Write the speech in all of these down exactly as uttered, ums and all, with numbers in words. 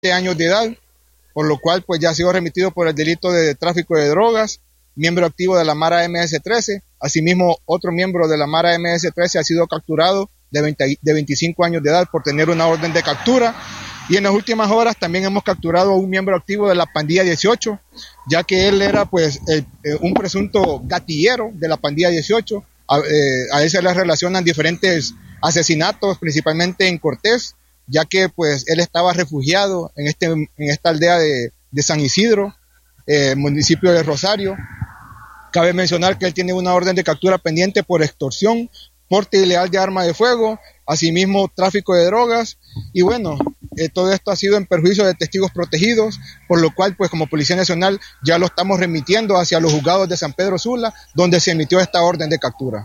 veintisiete años de edad, por lo cual pues ya ha sido remitido por el delito de tráfico de drogas, miembro activo de la Mara M S trece. Asimismo, otro miembro de la Mara M S trece ha sido capturado de, veinte, de veinticinco años de edad por tener una orden de captura. Y en las últimas horas también hemos capturado a un miembro activo de la pandilla dieciocho, ya que él era pues el, eh, un presunto gatillero de la pandilla dieciocho. A, eh, a él se le relacionan diferentes asesinatos, principalmente en Cortés, ya que pues él estaba refugiado en, este, en esta aldea de, de San Isidro, eh, municipio de Rosario. Cabe mencionar que él tiene una orden de captura pendiente por extorsión, porte ilegal de arma de fuego, asimismo tráfico de drogas, y bueno, eh, todo esto ha sido en perjuicio de testigos protegidos, por lo cual pues como Policía Nacional ya lo estamos remitiendo hacia los juzgados de San Pedro Sula, donde se emitió esta orden de captura.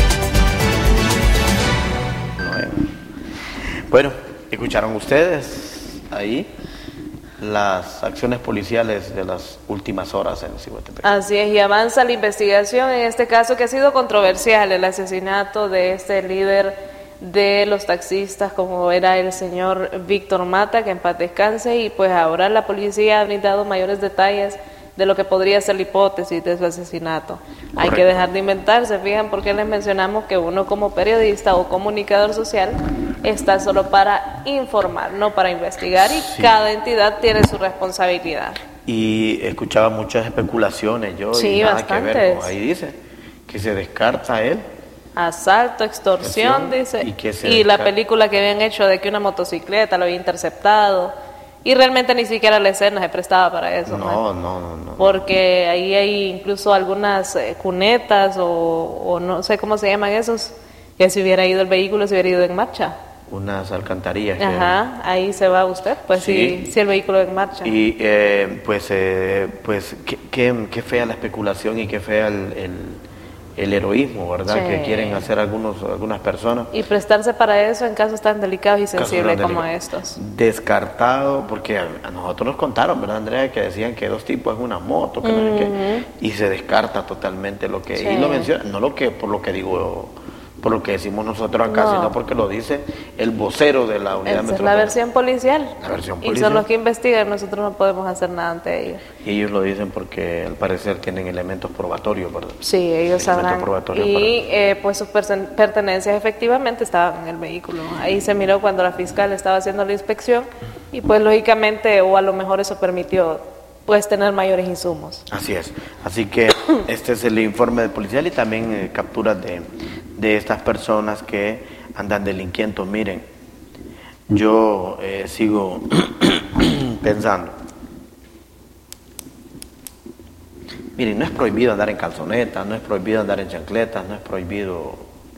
Bueno, escucharon ustedes ahí las acciones policiales de las últimas horas en Ciguatepec. Así es, y avanza la investigación en este caso que ha sido controversial, el asesinato de este líder de los taxistas, como era el señor Víctor Mata, que en paz descanse, y pues ahora la policía ha brindado mayores detalles de lo que podría ser la hipótesis de su asesinato. Correcto. Hay que dejar de inventarse, fijan, porque les mencionamos que uno como periodista o comunicador social está solo para informar, no para investigar, y sí, cada entidad tiene su responsabilidad. Y escuchaba muchas especulaciones yo, sí, y nada bastantes. que ver, como ahí dice, que se descarta él. Asalto, extorsión, dice, y, que se y la película que habían hecho de que una motocicleta lo había interceptado, y realmente ni siquiera la escena se prestaba para eso. No, no, no, no. Porque ahí hay incluso algunas eh, cunetas o, o no sé cómo se llaman esos, que si hubiera ido el vehículo se hubiera ido en marcha. Unas alcantarillas. Ajá, que... ahí se va usted, pues sí, si, si el vehículo en marcha. Y eh, pues, eh, pues qué, qué, qué fea la especulación y qué fea el, el, el heroísmo, ¿verdad? Sí. Que quieren hacer algunos, algunas personas. Y prestarse para eso en casos tan delicados y sensibles como estos. Descartado, porque a, a nosotros nos contaron, ¿verdad, Andrea? Que decían que dos tipos en una moto, que uh-huh. no sé qué, y se descarta totalmente lo que... Sí. Y lo menciona, no lo que por lo que digo... por lo que decimos nosotros acá, no, sino porque lo dice el vocero de la unidad metropolitana. Es la versión policial. La versión policial. Y son los que investigan, nosotros no podemos hacer nada ante ellos. Y ellos lo dicen porque al parecer tienen elementos probatorios, ¿verdad? Sí, ellos sabrán. Y para... eh, pues sus pertenencias efectivamente estaban en el vehículo. Ahí se miró cuando la fiscal estaba haciendo la inspección y pues lógicamente, o a lo mejor eso permitió pues tener mayores insumos. Así es. Así que este es el informe del policial y también eh, capturas de, de estas personas que andan delinquiendo. Miren, yo eh, sigo pensando. Miren, no es prohibido andar en calzonetas, no es prohibido andar en chancletas, no es prohibido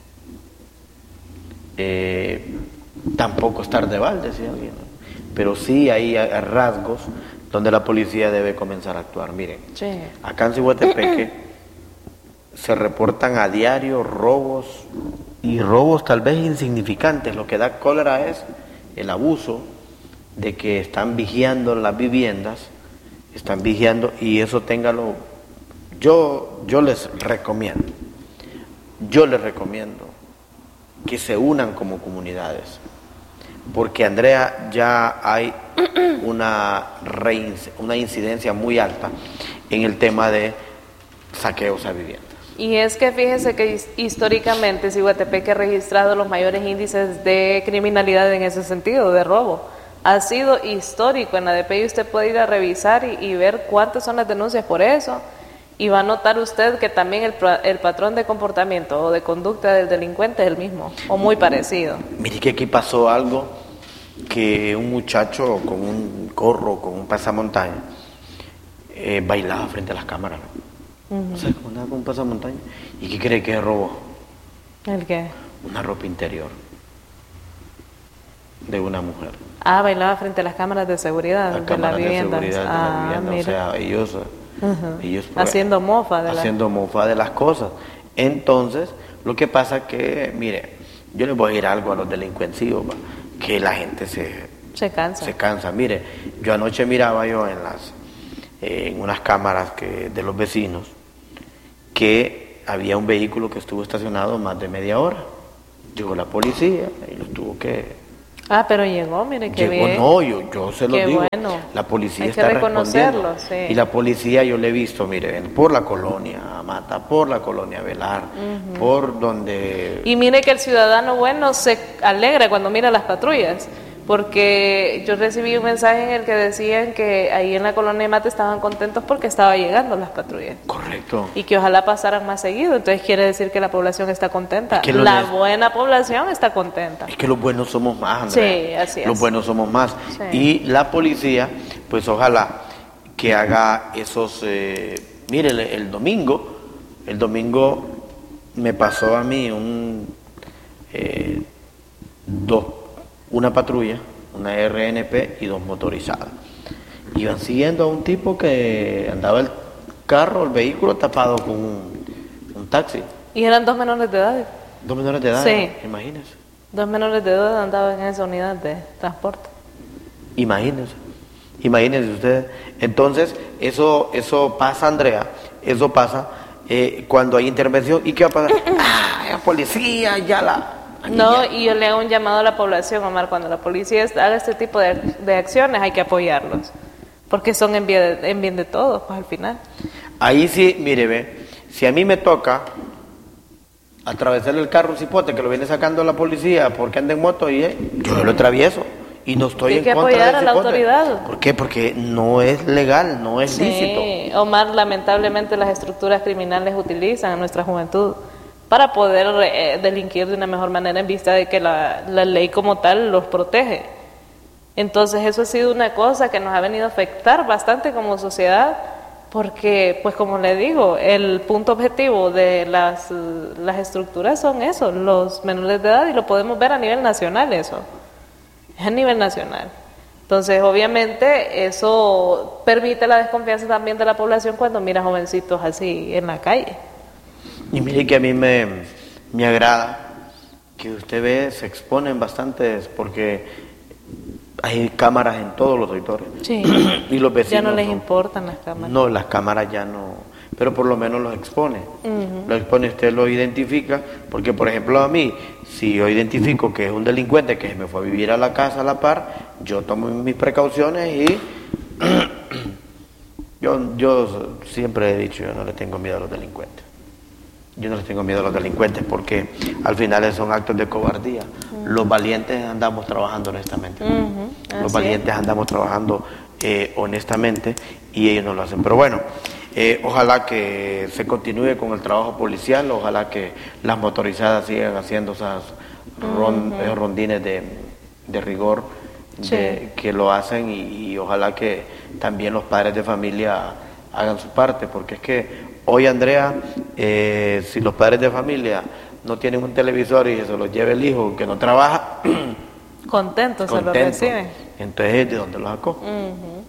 eh, tampoco estar de balde, ¿sí? Pero sí hay rasgos donde la policía debe comenzar a actuar. Miren, sí. Acá en Ciguatepeque se reportan a diario robos, y robos tal vez insignificantes. Lo que da cólera es el abuso de que están vigiando las viviendas, están vigiando, y eso téngalo, yo, yo les recomiendo, yo les recomiendo que se unan como comunidades. Porque, Andrea, ya hay una, una incidencia muy alta en el tema de saqueos a viviendas. Y es que fíjese que históricamente Ciguatepeque ha registrado los mayores índices de criminalidad en ese sentido, de robo. Ha sido histórico en la D P I, usted puede ir a revisar y, y ver cuántas son las denuncias por eso. Y va a notar usted que también el, el patrón de comportamiento o de conducta del delincuente es el mismo, o muy parecido. Mire que aquí pasó algo, que un muchacho con un gorro, con un pasamontaña, eh, bailaba frente a las cámaras, ¿no? Uh-huh. O sea, como andaba con un pasamontaña. ¿Y qué cree que robó? ¿El qué? Una ropa interior de una mujer. Ah, bailaba frente a las cámaras de seguridad la de las viviendas. De ah, la vivienda. O sea, ellos... Uh-huh. ellos haciendo mofa de haciendo la... mofa de las cosas. Entonces, lo que pasa que, mire, yo les voy a decir algo a los delincuencivos, ¿va? Que la gente se, se cansa. Se cansa. Mire, yo anoche miraba yo en las eh, en unas cámaras que, de los vecinos, que había un vehículo que estuvo estacionado más de media hora. Llegó la policía y los tuvo que Ah, pero llegó, mire qué Llegó, bien. no, yo, yo se lo Qué digo. bueno. La policía Hay que está reconocerlo, respondiendo. sí. Y la policía yo le he visto, mire, por la colonia Mata, por la colonia Velar, uh-huh. por donde... Y mire que el ciudadano bueno se alegra cuando mira las patrullas, porque yo recibí un mensaje en el que decían que ahí en la colonia Mata estaban contentos porque estaba llegando las patrullas. Correcto. Y que ojalá pasaran más seguido, entonces quiere decir que la población está contenta. Es que la les... buena población está contenta. Es que los buenos somos más, Andrea. Sí, así es. Los buenos somos más. Sí. Y la policía, pues ojalá que haga esos... Eh, mire, el, el domingo, el domingo me pasó a mí un... Eh, dos una patrulla, una R N P y dos motorizadas. Iban siguiendo a un tipo que andaba el carro, el vehículo tapado con un, un taxi. ¿Y eran dos menores de edad? Dos menores de edad, sí. Imagínense. Dos menores de edad andaban en esa unidad de transporte. Imagínense, imagínense ustedes. Entonces, eso, eso pasa, Andrea, eso pasa eh, cuando hay intervención. ¿Y qué va a pasar? ¡Ah, la policía ya la... No, y yo le hago un llamado a la población, Omar, cuando la policía haga este tipo de, de acciones hay que apoyarlos, porque son en bien, de, en bien de todos, pues al final. Ahí sí, mire, ve, si a mí me toca atravesar el carro un cipote que lo viene sacando la policía porque anda en moto, y eh, yo lo atravieso y no estoy en contra del cipote. Hay que apoyar a la autoridad. ¿Por qué? Porque no es legal, no es sí, lícito. Omar, lamentablemente las estructuras criminales utilizan a nuestra juventud para poder eh, delinquir de una mejor manera en vista de que la, la ley como tal los protege. Entonces eso ha sido una cosa que nos ha venido a afectar bastante como sociedad, porque, pues como le digo, el punto objetivo de las, las estructuras son eso, los menores de edad, y lo podemos ver a nivel nacional eso, es a nivel nacional. Entonces, obviamente, eso permite la desconfianza también de la población cuando mira jovencitos así en la calle. Y mire que a mí me, me agrada que usted ve, se exponen bastantes, porque hay cámaras en todos los auditores. Sí. Y los vecinos ya no les no, importan las cámaras. No, las cámaras ya no, pero por lo menos los expone. Uh-huh. Lo expone, usted lo identifica, porque por ejemplo a mí, si yo identifico que es un delincuente que me fue a vivir a la casa a la par, yo tomo mis precauciones y yo, yo siempre he dicho, yo no le tengo miedo a los delincuentes. Yo no les tengo miedo a los delincuentes porque al final son actos de cobardía. Uh-huh. Los valientes andamos trabajando honestamente. Uh-huh. Los valientes es. andamos trabajando eh, honestamente y ellos no lo hacen. Pero bueno, eh, ojalá que se continúe con el trabajo policial, ojalá que las motorizadas sigan haciendo esas ron, uh-huh. rondines de, de rigor sí. de, que lo hacen y, y ojalá que también los padres de familia hagan su parte, porque es que hoy, Andrea, eh, si los padres de familia no tienen un televisor y se los lleva el hijo que no trabaja, contentos se lo reciben. Entonces, ¿de dónde lo sacó? Uh-huh.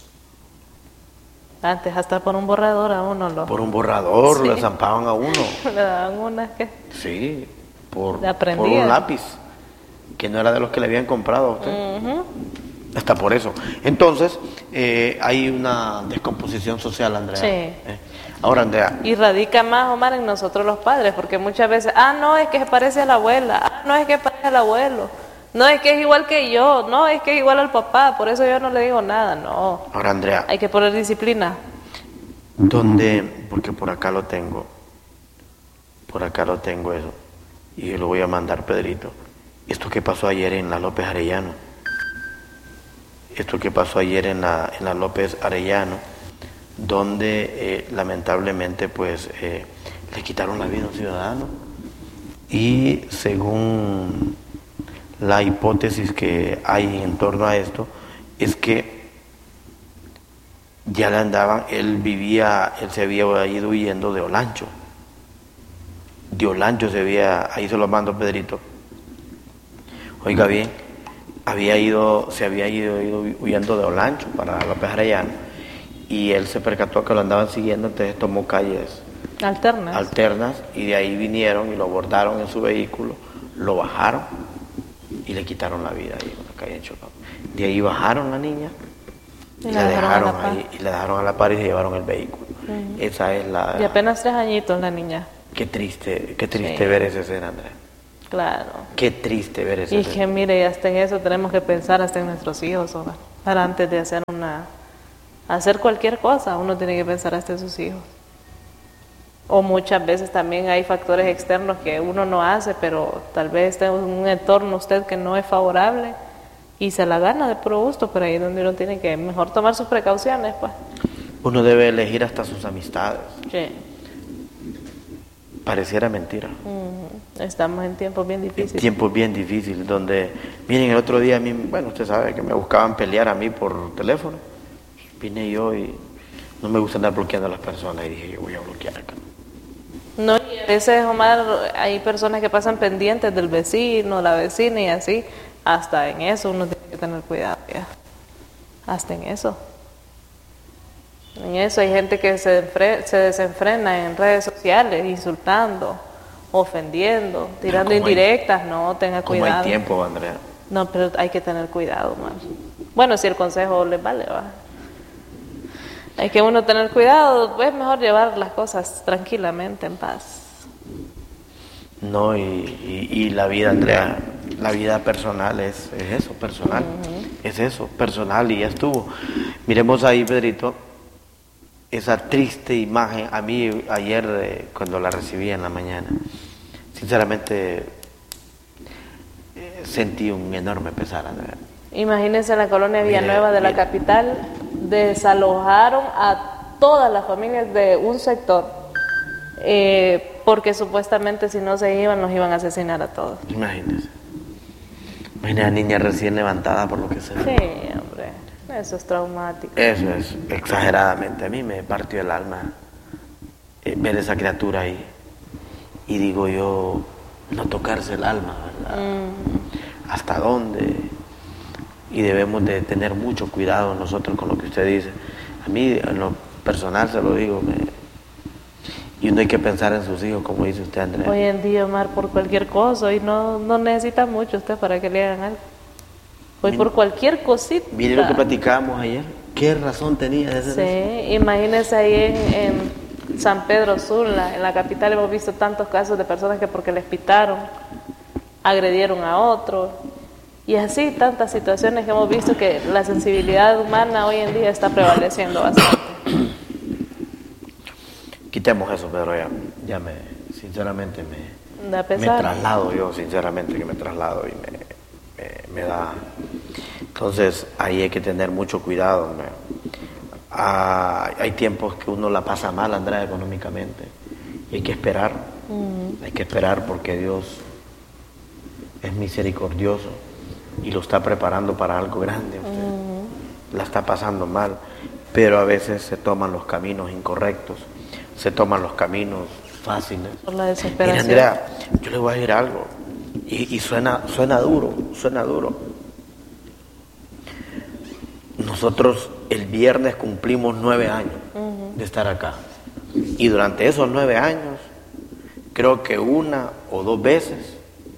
Antes, hasta por un borrador a uno lo... Por un borrador, sí. le zampaban a uno. Le daban unas que... Sí, por, por un lápiz, que no era de los que le habían comprado a usted. Uh-huh. Hasta por eso. Entonces, eh, hay una descomposición social, Andrea. Sí. Eh. Ahora, Andrea. Y radica más, Omar, en nosotros los padres, porque muchas veces, ah, no, es que se parece a la abuela, ah, no, es que parece al abuelo, no, es que es igual que yo, no, es que es igual al papá, por eso yo no le digo nada, no. Ahora, Andrea. Hay que poner disciplina. ¿Dónde? Porque por acá lo tengo, por acá lo tengo eso, y yo lo voy a mandar, Pedrito. Esto que pasó ayer en la López Arellano, esto que pasó ayer en la, en la López Arellano, donde eh, lamentablemente pues eh, le quitaron la vida a un ciudadano y según la hipótesis que hay en torno a esto es que ya le andaban, él vivía, él se había ido huyendo de Olancho, de Olancho se había, ahí se lo mando Pedrito, oiga bien, había ido, se había ido, ido huyendo de Olancho para López Arellano. Y él se percató que lo andaban siguiendo, entonces tomó calles alternas. alternas y de ahí vinieron y lo abordaron en su vehículo, lo bajaron y le quitaron la vida ahí en la calle Chocó. De ahí bajaron la niña y, y la dejaron ahí y la dejaron a la par y se llevaron el vehículo. Uh-huh. Esa es la... De apenas tres añitos la niña. Qué triste, qué triste sí. ver esa escena, Andrea. Claro. Qué triste ver eso. Y que mire, hasta en eso tenemos que pensar hasta en nuestros hijos, ¿verdad? Para antes de hacer una hacer cualquier cosa, uno tiene que pensar hasta en sus hijos. O muchas veces también hay factores externos que uno no hace, pero tal vez está en un entorno usted que no es favorable y se la gana de puro gusto, pero ahí es donde uno tiene que mejor tomar sus precauciones, pues. Uno debe elegir hasta sus amistades. Sí. Pareciera mentira. Uh-huh. Estamos en tiempos bien difíciles. En tiempos bien difíciles, donde, miren, el otro día a mí, bueno, usted sabe que me buscaban pelear a mí por teléfono. Vine yo y no me gusta andar bloqueando a las personas y dije, yo voy a bloquear acá. No, y a veces, Omar, hay personas que pasan pendientes del vecino, la vecina y así. Hasta en eso uno tiene que tener cuidado, ya. Hasta en eso. En eso hay gente que se, se desenfrena en redes sociales, insultando, ofendiendo, tirando indirectas. Hay, no, tenga cuidado. ¿Cómo hay tiempo, Andrea? No, pero hay que tener cuidado, Omar. Bueno, si el consejo les vale, va. Hay que uno tener cuidado, es mejor llevar las cosas tranquilamente, en paz. No, y, y, y la vida, Andrea, la vida personal es, es eso, personal, uh-huh. es eso, personal y ya estuvo. Miremos ahí, Pedrito, esa triste imagen. A mí ayer, eh, cuando la recibí en la mañana, sinceramente eh, sentí un enorme pesar, Andrea. Imagínense, en la colonia Villanueva mire, de la mire. capital, desalojaron a todas las familias de un sector, eh, porque supuestamente si no se iban, los iban a asesinar a todos. Imagínense. Imagínense a la niña recién levantada por lo que se ve. Sí, hombre, eso es traumático. Eso es, exageradamente. A mí me partió el alma eh, ver esa criatura ahí. Y digo yo, no tocarse el alma, ¿verdad? Mm. ¿Hasta dónde? Y debemos de tener mucho cuidado nosotros con lo que usted dice. A mí, en lo personal, se lo digo, me... y uno hay que pensar en sus hijos, como dice usted, Andrea. Hoy en día, Omar, por cualquier cosa, y no, no necesita mucho usted para que le hagan algo. Hoy mire, por cualquier cosita. Mire lo que platicábamos ayer. ¿Qué razón tenía de hacer sí, eso? Imagínese ahí en, en San Pedro Sula, en la capital, hemos visto tantos casos de personas que porque les pitaron, agredieron a otros. Y así tantas situaciones que hemos visto que la sensibilidad humana hoy en día está prevaleciendo bastante. Quitemos eso, Pedro, ya, ya me, sinceramente me, da me traslado yo, sinceramente que me traslado y me, me, me da. Entonces ahí hay que tener mucho cuidado. Me, ah, hay tiempos que uno la pasa mal, Andrea, económicamente, y hay que esperar, uh-huh. hay que esperar porque Dios es misericordioso y lo está preparando para algo grande. Usted uh-huh. la está pasando mal, pero a veces se toman los caminos incorrectos, se toman los caminos fáciles. Por la desesperación. Mira, Andrea, yo le voy a decir algo, y, y suena, suena duro, suena duro. Nosotros el viernes cumplimos nueve años uh-huh. de estar acá, y durante esos nueve años, creo que una o dos veces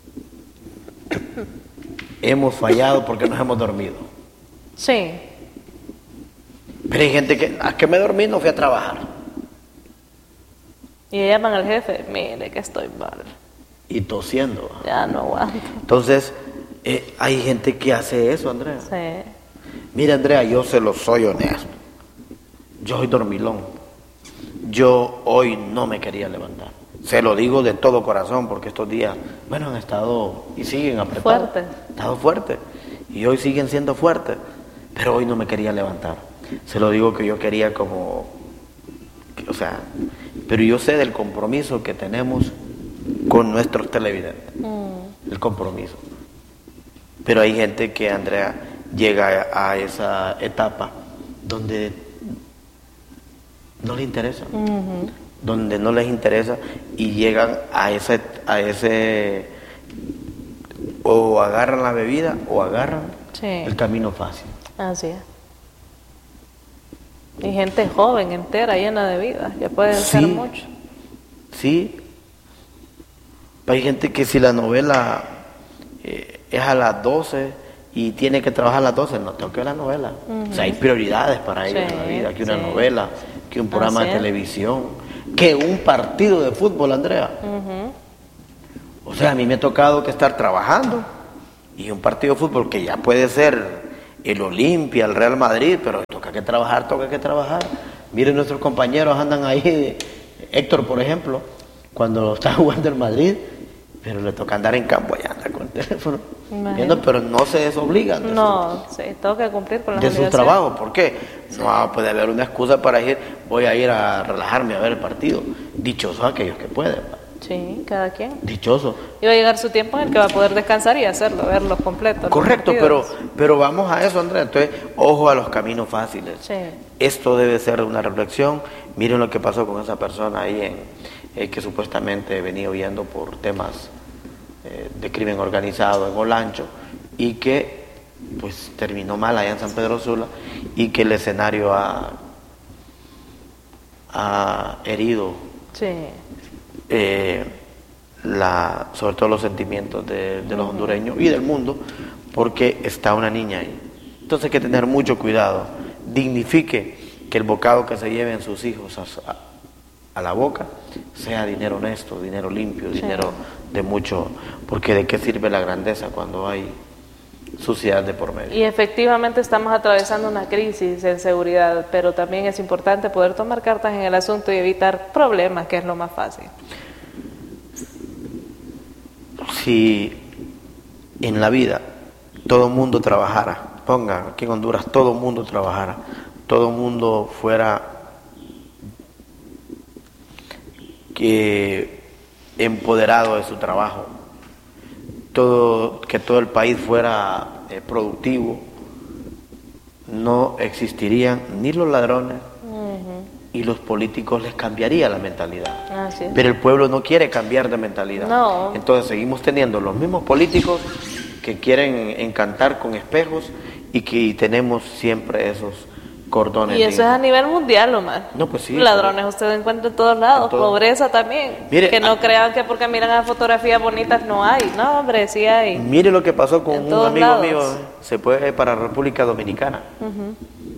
hemos fallado porque nos hemos dormido. Sí. Pero hay gente que, ¿a qué me dormí? No fui a trabajar. Y llaman al jefe, mire que estoy mal. Y tosiendo. Ya no aguanto. Entonces, eh, hay gente que hace eso, Andrea. Sí. Mira, Andrea, yo se lo soy honesto. Yo soy dormilón. Yo hoy no me quería levantar. Se lo digo de todo corazón porque estos días, bueno, han estado y siguen apretados. Fuertes. Han estado fuertes. Y hoy siguen siendo fuertes. Pero hoy no me quería levantar. Se lo digo que yo quería como, o sea, pero yo sé del compromiso que tenemos con nuestros televidentes. Mm. El compromiso. Pero hay gente que, Andrea, llega a esa etapa donde no le interesa. Uh-huh. Donde no les interesa y llegan a ese, a ese o agarran la bebida o agarran sí. el camino fácil. Así es. Y gente joven, entera, llena de vida, que puede sí, ser mucho. Sí. Hay gente que si la novela eh, es a las doce y tiene que trabajar a las doce, no tengo que ver la novela. Uh-huh. O sea, hay prioridades para ellos sí, en la vida, que una sí. novela, que un programa Así de es. televisión, que un partido de fútbol, Andrea. Uh-huh. O sea, a mí me ha tocado que estar trabajando y un partido de fútbol que ya puede ser el Olimpia, el Real Madrid, pero toca que trabajar, toca que trabajar. Miren, nuestros compañeros andan ahí, Héctor, por ejemplo, cuando está jugando el Madrid, pero le toca andar en campo, allá anda con el teléfono, viendo, pero no se desobligan de, no, su, sí, tengo que cumplir con la de su trabajo. ¿Por qué? Sí. No puede haber una excusa para ir, voy a ir a relajarme a ver el partido. Dichosos aquellos que pueden. Sí, cada quien. Dichoso. Y va a llegar su tiempo en el que va a poder descansar y hacerlo, verlo completo. Correcto, pero, pero vamos a eso, Andrea. Entonces, ojo a los caminos fáciles. Sí. Esto debe ser una reflexión. Miren lo que pasó con esa persona ahí en, eh, que supuestamente venía huyendo por temas eh, de crimen organizado en Olancho y que pues terminó mal allá en San Pedro Sula y que el escenario ha, ha herido. Sí. Eh, la, sobre todo los sentimientos de, de los hondureños y del mundo, porque está una niña ahí. Entonces hay que tener mucho cuidado. Dignifique que el bocado que se lleven sus hijos a, a, a la boca sea dinero honesto, dinero limpio, sí. dinero de mucho, porque de qué sirve la grandeza cuando hay suciedad de por medio. Y efectivamente estamos atravesando una crisis en seguridad, pero también es importante poder tomar cartas en el asunto y evitar problemas, que es lo más fácil. Si en la vida todo el mundo trabajara, ponga aquí en Honduras, todo el mundo trabajara, todo el mundo fuera que empoderado de su trabajo, todo, que todo el país fuera eh, productivo, no existirían ni los ladrones uh-huh. y los políticos les cambiaría la mentalidad. Así es. Pero el pueblo no quiere cambiar de mentalidad. No. Entonces seguimos teniendo los mismos políticos que quieren encantar con espejos y que tenemos siempre esos cordones. Y eso es a nivel mundial, Omar. No, pues sí. Ladrones pero... usted encuentra en todos lados, en todo... pobreza también. Mire, que no a... crean que porque miran las fotografías bonitas no hay. No, hombre, sí hay. Mire lo que pasó con en un amigo lados. mío, se fue para República Dominicana. Uh-huh.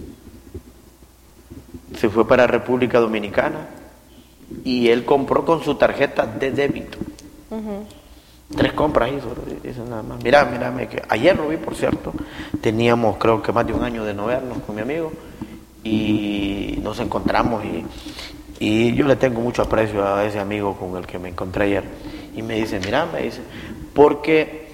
Se fue para República Dominicana y él compró con su tarjeta de débito. Uh-huh. Tres compras hizo, hizo nada más. Mirá, mirá, que ayer lo vi, por cierto. Teníamos, creo que más de un año de no vernos con mi amigo y nos encontramos y, y yo le tengo mucho aprecio a ese amigo con el que me encontré ayer. Y me dice, mirá, me dice, porque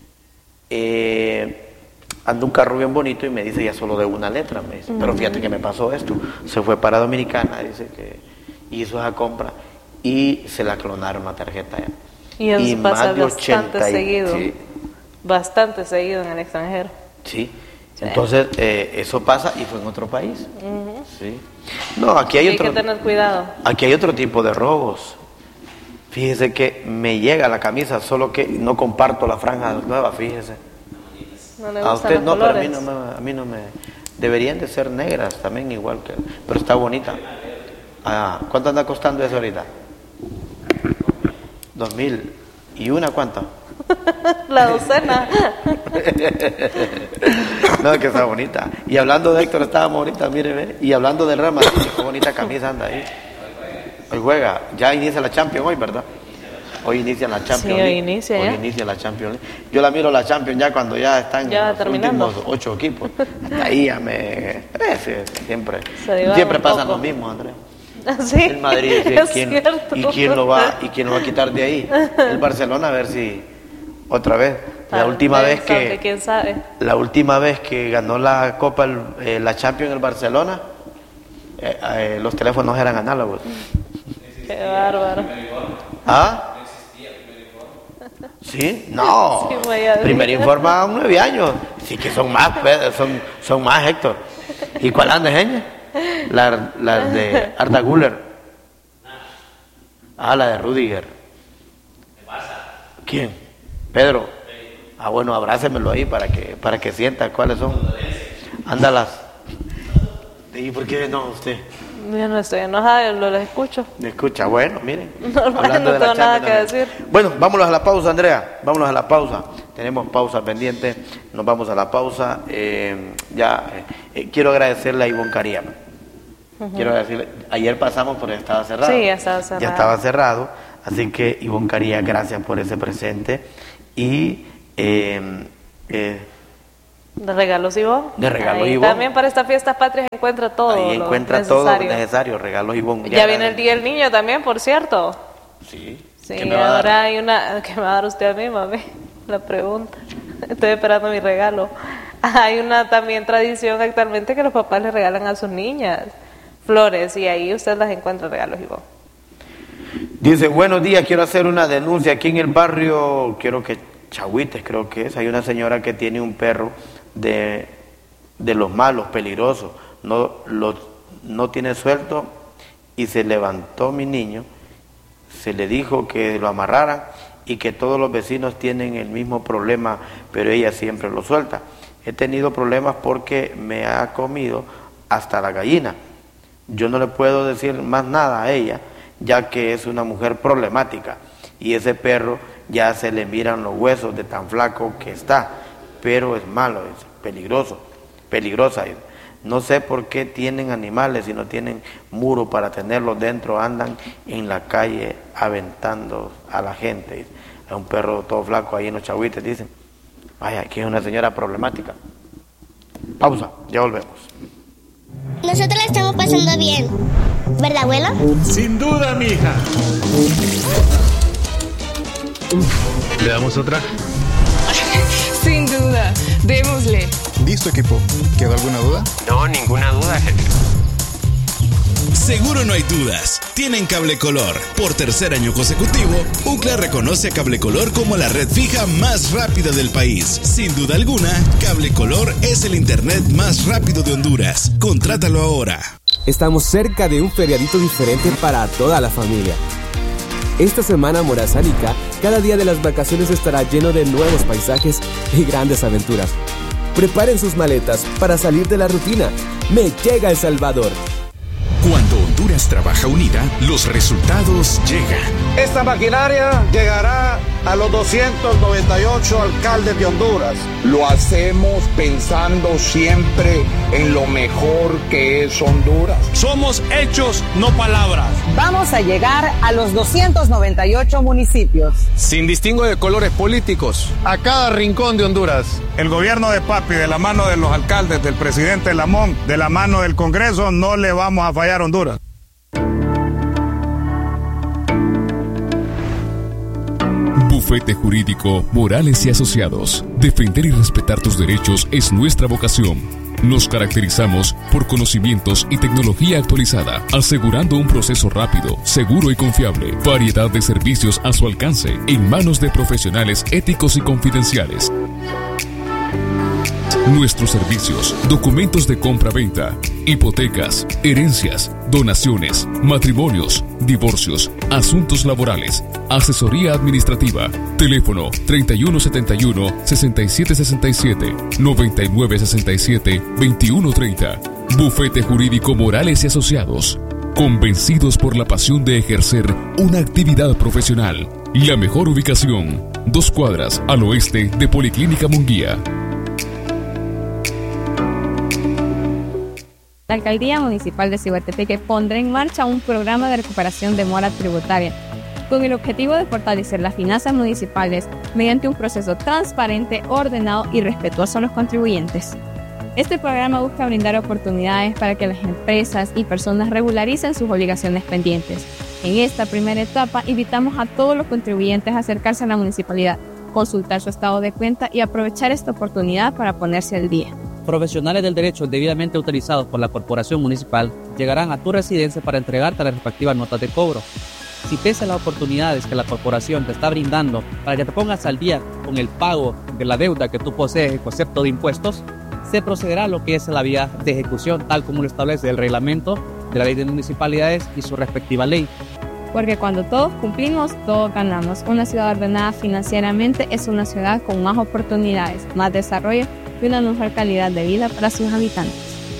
eh, anda un carro bien bonito y me dice ya solo de una letra, me dice. Uh-huh. Pero fíjate que me pasó esto. Se fue para Dominicana, dice que hizo esa compra y se la clonaron la tarjeta ya. Y eso y pasa bastante ochenta y, seguido, sí. bastante seguido en el extranjero. Sí, sí. Entonces eh, eso pasa y fue en otro país. Uh-huh. Sí. No, aquí hay, hay otro, que tener cuidado. Aquí hay otro tipo de robos. Fíjese que me llega la camisa, solo que no comparto la franja nueva, fíjese. No le a gustan usted los no, colores. pero a mí no, me, a mí no me... Deberían de ser negras también igual que... Pero está bonita. Ah, ¿cuánto anda costando eso ahorita? Dos mil. ¿Y una cuánto? La docena. No, que está bonita. Y hablando de Héctor, estaba bonita, mire, ve. Y hablando del Real Madrid, qué bonita camisa anda ahí. Hoy juega. Ya inicia la Champions hoy, ¿verdad? Hoy inicia la Champions sí, League. Hoy inicia, hoy ¿ya? inicia la Champions League. Yo la miro la Champions ya cuando ya están ya los terminando. últimos ocho equipos. Hasta ahí ya me... Eh, siempre Se siempre pasa lo mismo, Andrés. Sí, el Madrid, es ¿quién, cierto. ¿y quién lo va y quién lo va a quitar de ahí? El Barcelona, a ver si otra vez. La Tal última vez, vez que quién sabe. La última vez que ganó la Copa, eh, la Champions el Barcelona, eh, eh, los teléfonos eran análogos. Qué bárbaro. ¿Ah? ¿Sí? No. Sí, Primer Informa nueve años. Sí que son más, son, son más, Héctor. ¿Y cuál anda, Genia? La, la de Arda Güler. Ah, la de Rudiger. ¿Quién? Pedro. Ah, bueno, abrácemelo ahí para que para que sienta cuáles son. Ándalas. ¿Y por qué no usted? Yo no estoy enojada, lo les escucho. Me escucha, bueno, miren. Normal, no tengo nada que decir. Bueno, vámonos a la pausa, Andrea. Vámonos a la pausa. Tenemos pausa pendiente. Nos vamos a la pausa. Eh, ya eh, quiero agradecerle a Ivonne Cariama. Uh-huh. Quiero decirle, ayer pasamos porque estaba cerrado. Sí, ya estaba cerrado. Ya estaba cerrado. Así que Ivonne Carías, gracias por ese presente. Y eh, eh, de regalos Ivonne. De regalos Ahí Ivonne. También para estas fiestas patrias encuentra todo. Ahí lo encuentra necesario. todo lo necesario, regalos Ivonne. Ya, ya viene el Día del Niño también, por cierto. Sí. Sí, ¿Qué me va a ahora dar? hay una que me va a dar usted a mí, mami. La pregunta. Estoy esperando mi regalo. Hay una también tradición actualmente que los papás le regalan a sus niñas flores y ahí usted las encuentra regalos Ivonne. Dice, buenos días, quiero hacer una denuncia aquí en el barrio, quiero que Chahuites creo que es, hay una señora que tiene un perro de, de los malos, peligrosos, no, lo, no tiene suelto y se levantó mi niño, se le dijo que lo amarraran y que todos los vecinos tienen el mismo problema, pero ella siempre lo suelta. He tenido problemas porque me ha comido hasta la gallina. Yo no le puedo decir más nada a ella, ya que es una mujer problemática y ese perro ya se le miran los huesos de tan flaco que está, pero es malo, es peligroso, peligrosa. No sé por qué tienen animales y no tienen muro para tenerlos dentro, andan en la calle aventando a la gente. Hay un perro todo flaco ahí en los Chahuites, dicen. Vaya, aquí es una señora problemática. Pausa, ya volvemos. Nosotros la estamos pasando bien, ¿verdad, abuelo? Sin duda, mija. ¿Le damos otra? Sin duda, démosle. ¿Listo, equipo? ¿Quedó alguna duda? No, ninguna duda, jefe. Seguro no hay dudas. Tienen Cable Color. Por tercer año consecutivo, U C L A reconoce a Cable Color como la red fija más rápida del país. Sin duda alguna, Cable Color es el internet más rápido de Honduras. Contrátalo ahora. Estamos cerca de un feriadito diferente para toda la familia. Esta semana Morazán-Ica, cada día de las vacaciones estará lleno de nuevos paisajes y grandes aventuras. Preparen sus maletas para salir de la rutina. Me llega El Salvador. Cuando Honduras trabaja unida, los resultados llegan. Esta maquinaria llegará a los doscientos noventa y ocho alcaldes de Honduras. Lo hacemos pensando siempre en lo mejor que es Honduras. Somos hechos, no palabras. Vamos a llegar a los doscientos noventa y ocho municipios. Sin distingo de colores políticos, a cada rincón de Honduras. El gobierno de Papi, de la mano de los alcaldes, del presidente Lamón, de la mano del Congreso, no le vamos a fallar a Honduras. Bufete Jurídico Morales y Asociados. Defender y respetar tus derechos es nuestra vocación. Nos caracterizamos por conocimientos y tecnología actualizada, asegurando un proceso rápido, seguro y confiable. Variedad de servicios a su alcance, en manos de profesionales éticos y confidenciales. Nuestros servicios: documentos de compra-venta, hipotecas, herencias, donaciones, matrimonios, divorcios, asuntos laborales, asesoría administrativa. Teléfono treinta y uno setenta y uno, sesenta y siete sesenta y siete, noventa y nueve sesenta y siete, veintiuno treinta. Bufete Jurídico Morales y Asociados. Convencidos por la pasión de ejercer una actividad profesional. La mejor ubicación: dos cuadras al oeste de Policlínica Munguía. La Alcaldía Municipal de Ciguatepeque pondrá en marcha un programa de recuperación de mora tributaria con el objetivo de fortalecer las finanzas municipales mediante un proceso transparente, ordenado y respetuoso a los contribuyentes. Este programa busca brindar oportunidades para que las empresas y personas regularicen sus obligaciones pendientes. En esta primera etapa, invitamos a todos los contribuyentes a acercarse a la municipalidad, consultar su estado de cuenta y aprovechar esta oportunidad para ponerse al día. Profesionales del derecho debidamente autorizados por la Corporación Municipal llegarán a tu residencia para entregarte las respectivas notas de cobro. Si pese a las oportunidades que la Corporación te está brindando para que te pongas al día con el pago de la deuda que tú posees en concepto de impuestos, se procederá a lo que es la vía de ejecución, tal como lo establece el reglamento de la Ley de Municipalidades y su respectiva ley. Porque cuando todos cumplimos, todos ganamos. Una ciudad ordenada financieramente es una ciudad con más oportunidades, más desarrollo y una mejor calidad de vida para sus habitantes.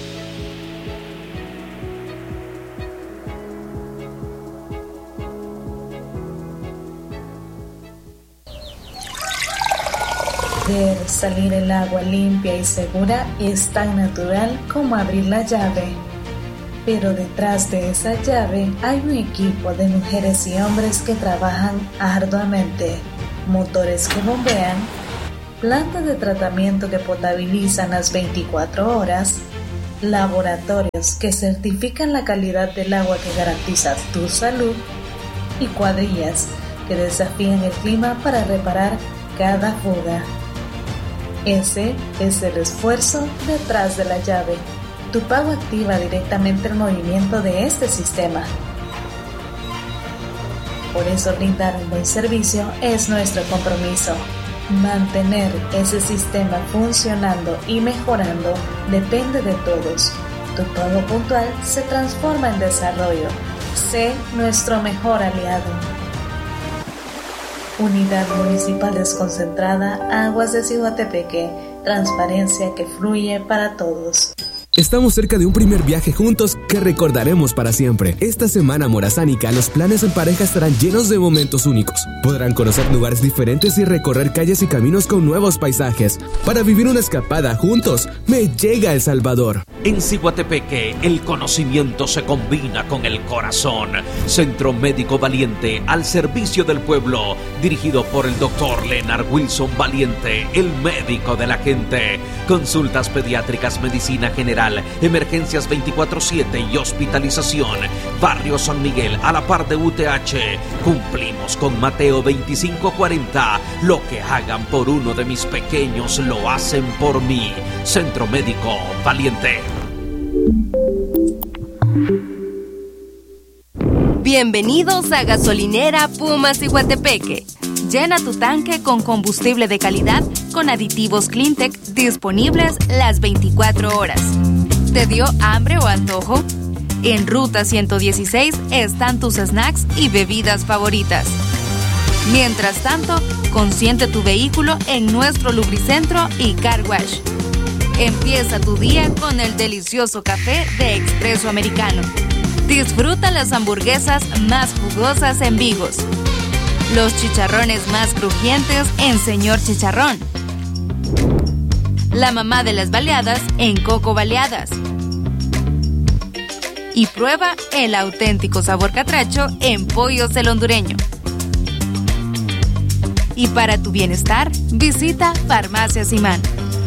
Ver salir el agua limpia y segura es tan natural como abrir la llave. Pero detrás de esa llave hay un equipo de mujeres y hombres que trabajan arduamente, motores que bombean, plantas de tratamiento que potabilizan las veinticuatro horas, laboratorios que certifican la calidad del agua que garantiza tu salud y cuadrillas que desafían el clima para reparar cada fuga. Ese es el esfuerzo detrás de la llave. Tu pago activa directamente el movimiento de este sistema. Por eso brindar un buen servicio es nuestro compromiso. Mantener ese sistema funcionando y mejorando depende de todos. Tu pago puntual se transforma en desarrollo. Sé nuestro mejor aliado. Unidad Municipal Desconcentrada Aguas de Cihuatepeque. Transparencia que fluye para todos. Estamos cerca de un primer viaje juntos que recordaremos para siempre. Esta semana morazánica, los planes en pareja estarán llenos de momentos únicos. Podrán conocer lugares diferentes y recorrer calles y caminos con nuevos paisajes. Para vivir una escapada juntos, me llega El Salvador. En Cihuatepeque, el conocimiento se combina con el corazón. Centro Médico Valiente, al servicio del pueblo. Dirigido por el doctor Leonard Wilson Valiente, el médico de la gente. Consultas pediátricas, medicina general, emergencias veinticuatro siete y hospitalización. Barrio San Miguel, a la par de U T H. Cumplimos con Mateo veinticinco cuarenta. Lo que hagan por uno de mis pequeños lo hacen por mí. Centro Médico Valiente. Bienvenidos a Gasolinera Puma Cihuatepeque. Llena tu tanque con combustible de calidad con aditivos Cleantech disponibles las veinticuatro horas. ¿Te dio hambre o antojo? En Ruta ciento dieciséis están tus snacks y bebidas favoritas. Mientras tanto, consiente tu vehículo en nuestro lubricentro y car wash. Empieza tu día con el delicioso café de Expreso Americano. Disfruta las hamburguesas más jugosas en Vigos. Los chicharrones más crujientes en Señor Chicharrón. La mamá de las baleadas en Coco Baleadas. Y prueba el auténtico sabor catracho en Pollos el Hondureño. Y para tu bienestar, visita Farmacia Simán.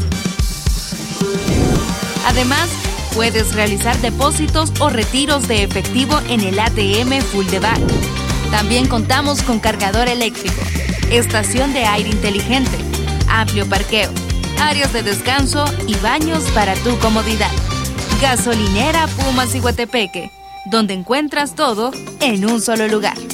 Además, puedes realizar depósitos o retiros de efectivo en el A T M Full de Back. También contamos con cargador eléctrico, estación de aire inteligente, amplio parqueo, áreas de descanso y baños para tu comodidad. Gasolinera Puma Cihuatepeque, donde encuentras todo en un solo lugar.